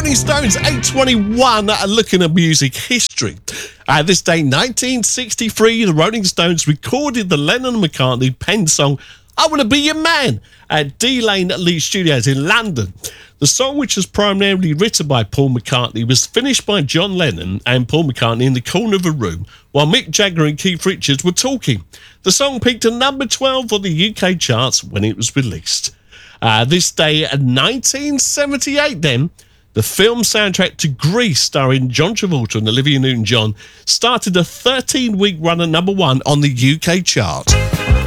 Rolling Stones, 821, looking at music history. This day, 1963, the Rolling Stones recorded the Lennon-McCartney penned song, I Want to Be Your Man, at D-Lane Lee Studios in London. The song, which was primarily written by Paul McCartney, was finished by John Lennon and Paul McCartney in the corner of a room while Mick Jagger and Keith Richards were talking. The song peaked at number 12 on the UK charts when it was released. This day, 1978 then, the film soundtrack to Grease, starring John Travolta and Olivia Newton-John, started a 13-week run at number 1 on the UK chart.